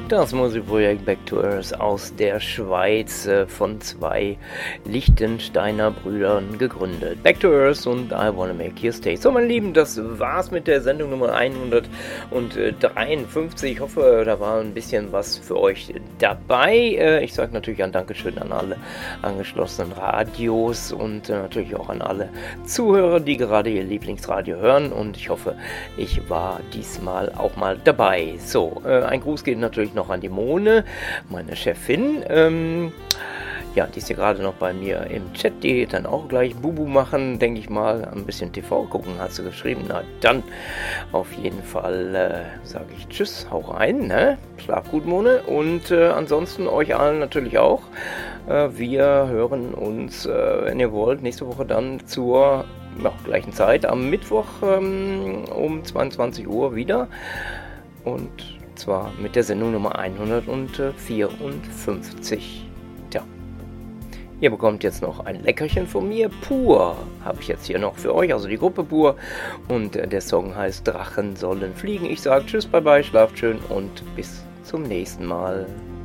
Das Musikprojekt Back to Earth aus der Schweiz von zwei Liechtensteiner Brüdern gegründet. Back to Earth und I Wanna Make You Stay. So, meine Lieben, das war's mit der Sendung Nummer 153. Ich hoffe, da war ein bisschen was für euch dabei. Ich sage natürlich ein Dankeschön an alle angeschlossenen Radios und natürlich auch an alle Zuhörer, die gerade ihr Lieblingsradio hören. Und ich hoffe, ich war diesmal auch mal dabei. So, ein Gruß geht natürlich noch an die Mone, meine Chefin. Ja, die ist ja gerade noch bei mir im Chat. Die geht dann auch gleich Bubu machen, denke ich mal. Ein bisschen TV gucken, hat sie geschrieben. Na dann, auf jeden Fall sage ich Tschüss, hau rein, ne? Schlaf gut, Mone. Und ansonsten euch allen natürlich auch. Wir hören uns, wenn ihr wollt, nächste Woche dann zur gleichen Zeit am Mittwoch um 22 Uhr wieder. Und zwar mit der Sendung Nummer 154. Tja, ihr bekommt jetzt noch ein Leckerchen von mir. Pur habe ich jetzt hier noch für euch, also die Gruppe Pur. Und der Song heißt Drachen sollen fliegen. Ich sage Tschüss, bye bye, schlaft schön und bis zum nächsten Mal.